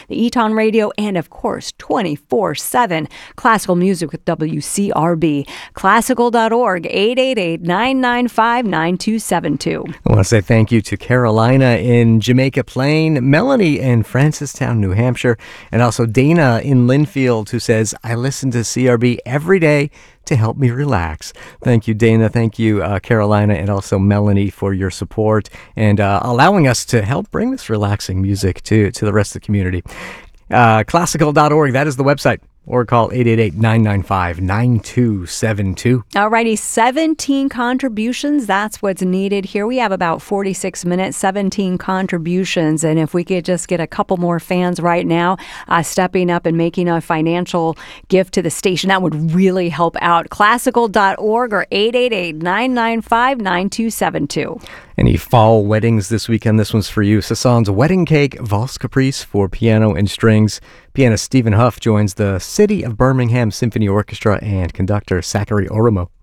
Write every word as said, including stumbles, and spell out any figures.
the Eton Radio, and of course, twenty-four seven classical music with W C R B. Classical dot org, eight eight eight, nine nine five, nine two seven two. I want to say thank you to Carolina in Jamaica Plain, Melanie in Francistown, New Hampshire, and also Dana in Linfield, who says, I listen to C R B every day to help me relax. Thank you, Dana. Thank you, uh, Carolina, and also Melanie for your support and uh, allowing us to help bring this relaxing music to, to the rest of the community. Uh, classical dot org, that is the website. Or call eight eight eight, nine nine five, nine two seven two. Alrighty, seventeen contributions. That's what's needed here. We have about forty-six minutes, seventeen contributions. And if we could just get a couple more fans right now uh, stepping up and making a financial gift to the station, that would really help out. classical dot org or eight eight eight, nine nine five, nine two seven two. Any fall weddings this weekend? This one's for you. Sasan's Wedding Cake Valse Caprice for piano and strings. Pianist Stephen Huff joins the City of Birmingham Symphony Orchestra and conductor Zachary Oromo.